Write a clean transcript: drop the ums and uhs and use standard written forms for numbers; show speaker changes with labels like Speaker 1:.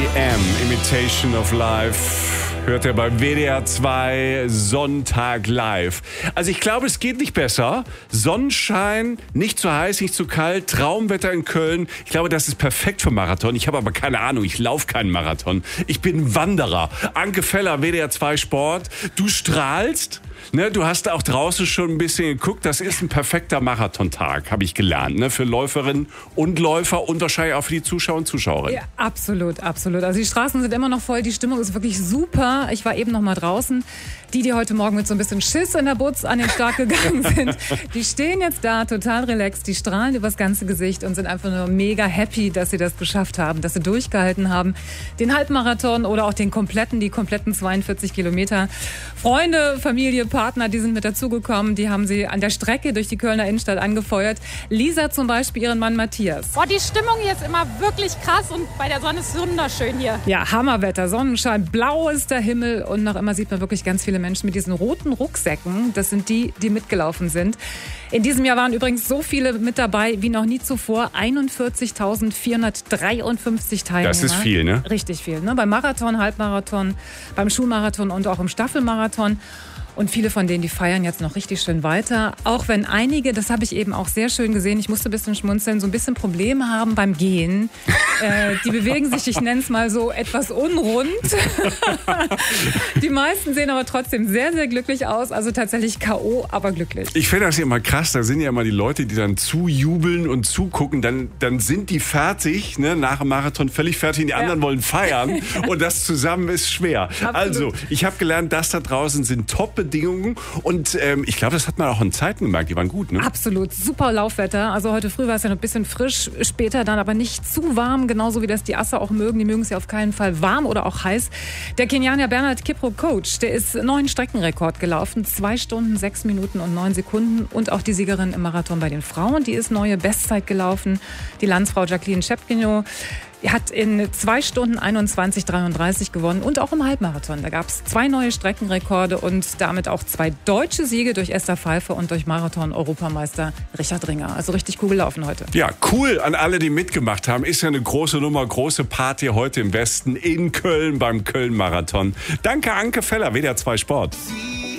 Speaker 1: R.E.M. Imitation of Life hört er beim WDR 2 Sonntag live. Also ich glaube, es geht nicht besser. Sonnenschein, nicht zu heiß, nicht zu kalt, Traumwetter in Köln. Ich glaube, das ist perfekt für Marathon. Ich habe aber keine Ahnung, ich laufe keinen Marathon. Ich bin Wanderer. Anke Feller, WDR 2 Sport. Du strahlst. Ne, du hast auch draußen schon ein bisschen geguckt. Das ist ein perfekter Marathontag, habe ich gelernt. Ne, für Läuferinnen und Läufer und wahrscheinlich auch für die Zuschauer und Zuschauerinnen.
Speaker 2: Ja, absolut, absolut. Also die Straßen sind immer noch voll, die Stimmung ist wirklich super. Ich war eben noch mal draußen. Die heute Morgen mit so ein bisschen Schiss in der Butz an den Start gegangen sind, die stehen jetzt da total relaxed, die strahlen übers ganze Gesicht und sind einfach nur mega happy, dass sie das geschafft haben, dass sie durchgehalten haben. Den Halbmarathon oder auch die kompletten 42 Kilometer. Freunde, Familie, Partner, die sind mit dazugekommen, die haben sie an der Strecke durch die Kölner Innenstadt angefeuert. Lisa zum Beispiel, ihren Mann Matthias.
Speaker 3: Boah, die Stimmung hier ist immer wirklich krass und bei der Sonne ist es wunderschön hier.
Speaker 2: Ja, Hammerwetter, Sonnenschein, blau ist der Himmel und noch immer sieht man wirklich ganz viele Menschen mit diesen roten Rucksäcken. Das sind die mitgelaufen sind. In diesem Jahr waren übrigens so viele mit dabei wie noch nie zuvor. 41.453 Teilnehmer.
Speaker 1: Das ist viel, ne?
Speaker 2: Richtig viel, ne? Beim Marathon, Halbmarathon, beim Schulmarathon und auch im Staffelmarathon. Und viele von denen, die feiern jetzt noch richtig schön weiter. Auch wenn einige, das habe ich eben auch sehr schön gesehen, ich musste ein bisschen schmunzeln, so ein bisschen Probleme haben beim Gehen. Die bewegen sich, ich nenne es mal so, etwas unrund. Die meisten sehen aber trotzdem sehr, sehr glücklich aus. Also tatsächlich K.O., aber glücklich.
Speaker 1: Ich finde das ja immer krass. Da sind ja immer die Leute, die dann zujubeln und zugucken. Dann sind die fertig, ne, nach dem Marathon völlig fertig. Und die anderen wollen feiern. Und das zusammen ist schwer.
Speaker 2: Absolut.
Speaker 1: Also, ich habe gelernt, das da draußen sind Top-Bedingungen. Und ich glaube, das hat man auch in Zeiten gemerkt. Die waren gut, ne?
Speaker 2: Absolut. Super Laufwetter. Also heute früh war es ja noch ein bisschen frisch. Später dann aber nicht zu warm. Genauso wie das die Asse auch mögen. Die mögen es ja auf keinen Fall warm oder auch heiß. Der Kenianer Bernhard Kiprop-Coach, der ist neuen Streckenrekord gelaufen. 2 Stunden, 6 Minuten und 9 Sekunden. Und auch die Siegerin im Marathon bei den Frauen, die ist neue Bestzeit gelaufen. Die Landsfrau Jacqueline Chepkino hat in 2 Stunden 21,33 gewonnen und auch im Halbmarathon. Da gab es 2 neue Streckenrekorde und damit auch 2 deutsche Siege durch Esther Pfeiffer und durch Marathon-Europameister Richard Ringer. Also richtig cool gelaufen heute.
Speaker 1: Ja, cool an alle, die mitgemacht haben. Ist ja eine große Nummer, große Party heute im Westen in Köln beim Köln-Marathon. Danke, Anke Feller, WDR 2 Sport.